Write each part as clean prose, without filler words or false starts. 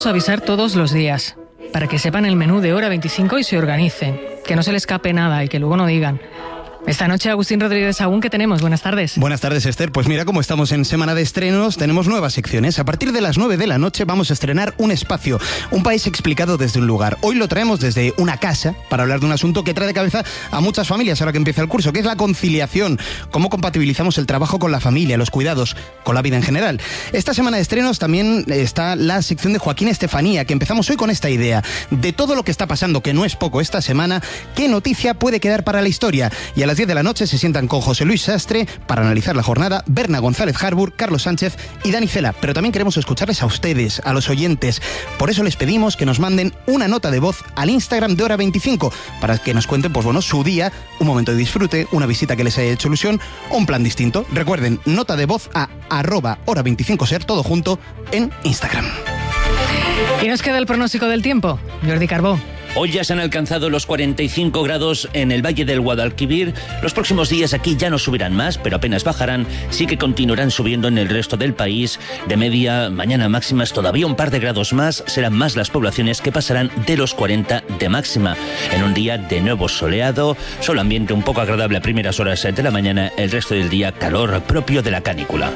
Avisar todos los días, para que sepan el menú de Hora 25 y se organicen, que no se les escape nada y que luego no digan. Esta noche, Agustín Rodríguez Sagún, ¿qué tenemos? Buenas tardes. Buenas tardes, Esther. Pues mira, como estamos en semana de estrenos, tenemos nuevas secciones. A partir de las 9 de la noche vamos a estrenar Un Espacio, un país explicado desde un lugar. Hoy lo traemos desde una casa para hablar de un asunto que trae de cabeza a muchas familias ahora que empieza el curso, que es la conciliación. Cómo compatibilizamos el trabajo con la familia, los cuidados, con la vida en general. Esta semana de estrenos también está la sección de Joaquín Estefanía, que empezamos hoy con esta idea. De todo lo que está pasando, que no es poco esta semana, ¿qué noticia puede quedar para la historia? Y a las 10 de la noche se sientan con José Luis Sastre para analizar la jornada, Berna González Harbour, Carlos Sánchez y Dani Cela. Pero también queremos escucharles a ustedes, a los oyentes. Por eso les pedimos que nos manden una nota de voz al Instagram de Hora 25 para que nos cuenten, pues bueno, su día, un momento de disfrute, una visita que les haya hecho ilusión o un plan distinto. Recuerden, nota de voz a @hora25ser, todo junto, en Instagram. ¿Y nos queda el pronóstico del tiempo? Jordi Carbó. Hoy ya se han alcanzado los 45 grados en el Valle del Guadalquivir. Los próximos días aquí ya no subirán más, pero apenas bajarán. Sí que continuarán subiendo en el resto del país. De media, mañana máximas todavía un par de grados más. Serán más las poblaciones que pasarán de los 40 de máxima. En un día de nuevo soleado, solo ambiente un poco agradable a primeras horas de la mañana. El resto del día calor propio de la canícula.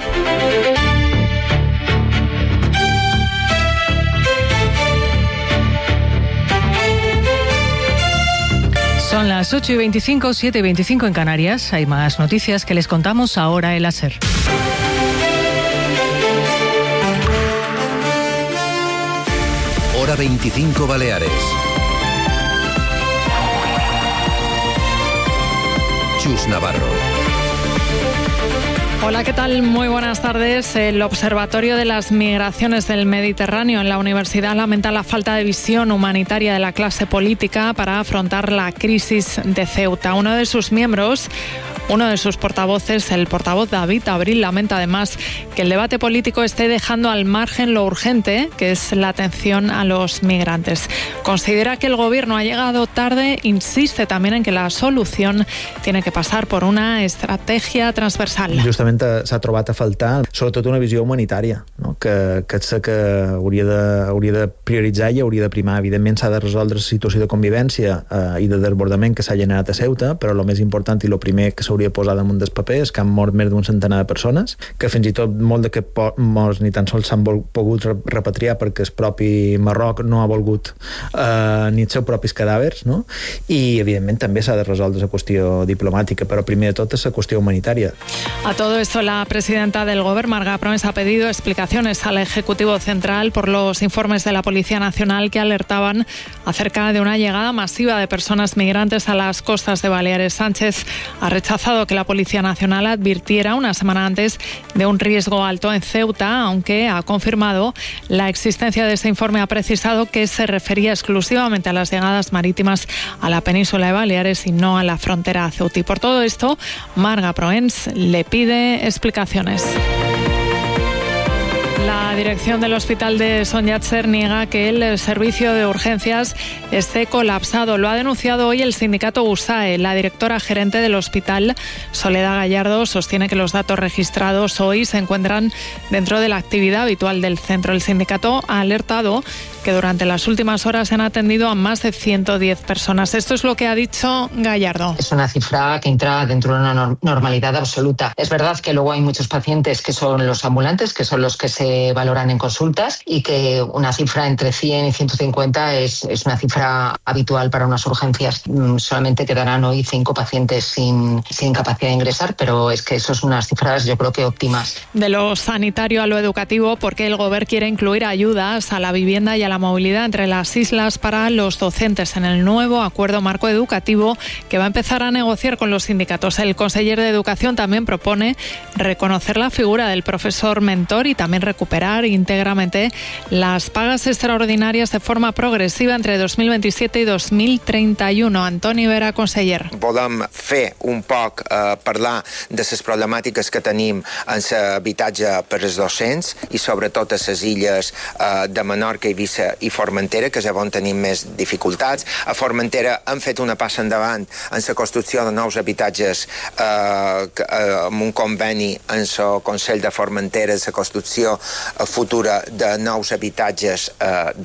Son las 8:25, 7:25 en Canarias. Hay más noticias que les contamos ahora en la SER. Hora 25 Baleares. Chus Navarro. Hola, ¿qué tal? Muy buenas tardes. El Observatorio de las Migraciones del Mediterráneo en la universidad lamenta la falta de visión humanitaria de la clase política para afrontar la crisis de Ceuta. Uno de sus miembros, uno de sus portavoces, el portavoz David Abril, lamenta además que el debate político esté dejando al margen lo urgente, que es la atención a los migrantes. Considera que el gobierno ha llegado tarde, insiste también en que la solución tiene que pasar por una estrategia transversal. Justament s'ha trobat a faltar sobretot una visió humanitària, no? que sé que hauria de prioritzar i hauria de primar. Evidentment s'ha de resoldre la situació de convivència i de desbordament que s'ha generat a Ceuta, però el més important i el primer que s'hauria de posar damunt del paper és que han mort més d'un centenar de persones, que fins i tot molt d'aquests morts ni tan sols s'han pogut repatriar perquè el propi Marroc no ha volgut ni els seus propis cadàvers, no? I evidentment també s'ha de resoldre la qüestió diplomàtica, però primer de tot és la qüestió humanitària. A todo esto, la presidenta del Gobierno, Marga Proens, ha pedido explicaciones al Ejecutivo Central por los informes de la Policía Nacional que alertaban acerca de una llegada masiva de personas migrantes a las costas de Baleares. Sánchez ha rechazado que la Policía Nacional advirtiera una semana antes de un riesgo alto en Ceuta, aunque ha confirmado la existencia de ese informe. Ha precisado que se refería exclusivamente a las llegadas marítimas a la península de Baleares y no a la frontera ceutí. Por todo esto, Marga Proens le pide explicaciones. La dirección del Hospital de Son Llàtzer niega que el servicio de urgencias esté colapsado. Lo ha denunciado hoy el sindicato USAE. La directora gerente del hospital, Soledad Gallardo, sostiene que los datos registrados hoy se encuentran dentro de la actividad habitual del centro. El sindicato ha alertado que durante las últimas horas se han atendido a más de 110 personas. Esto es lo que ha dicho Gallardo. Es una cifra que entra dentro de una normalidad absoluta. Es verdad que luego hay muchos pacientes que son los ambulantes, que son los que se valoran en consultas, y que una cifra entre 100 y 150 es una cifra habitual para unas urgencias. Solamente quedarán hoy 5 pacientes sin capacidad de ingresar, pero es que eso son unas cifras, yo creo que óptimas. De lo sanitario a lo educativo, porque el Gobierno quiere incluir ayudas a la vivienda y a la movilidad entre las islas para los docentes en el nuevo acuerdo marco educativo que va a empezar a negociar con los sindicatos. El conseller de Educación también propone reconocer la figura del profesor mentor y también recuperar íntegramente las pagas extraordinarias de forma progresiva entre 2027 i 2031. Antoni Vera, conseller. Volem fer un poc parlar de les problemàtiques que tenim en l'habitatge per als docents i sobretot a les illes de Menorca, Eivissa Eivissa i Formentera, que és on tenim més dificultats. A Formentera han fet una passa endavant en la construcció de nous habitatges amb un conveni en el Consell de Formentera, la construcció futura de nous habitatges